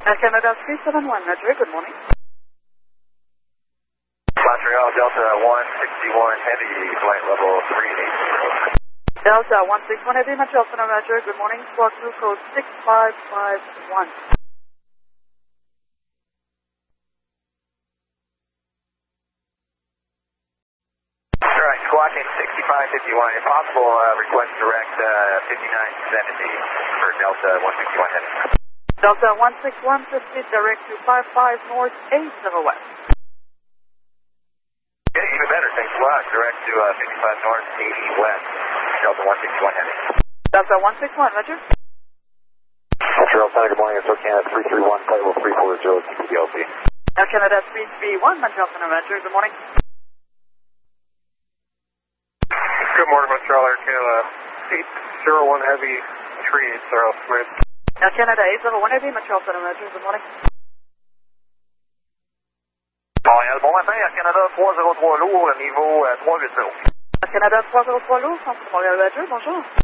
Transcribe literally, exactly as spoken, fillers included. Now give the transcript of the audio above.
Air Canada three seven one, Roger, good morning. Montreal Delta one sixty-one Heavy, flight level three eight zero. Delta one six one Heavy, Montreal Center, Roger, good morning. Squawk two code six five five one. Alright, squawking sixty-five fifty-one. If possible, uh, request direct uh, fifty-nine seventy for Delta one sixty-one Heavy. Delta one six one, proceed direct to five five North eight zero West. Okay, even better, thanks a lot. Direct to uh, fifty-five North eighty West, Delta one sixty-one Heavy. Delta one six one, Roger. Montreal Center, good morning. It's Canada three three one, flight level three four zero, T P D L C. Air Canada three three one, Montreal Center, Roger, good morning. Good morning, Montreal Air Canada eight zero one Heavy, three eight zero, Smith. Air Canada eight zero one Heavy, Montreal Center, Roger, good morning. Montréal, bon matin, Air Canada trois zéro trois lourd, niveau euh, trois huit zéro. Air Canada trois zéro trois lourd, Centre Montréal, Roger, bonjour.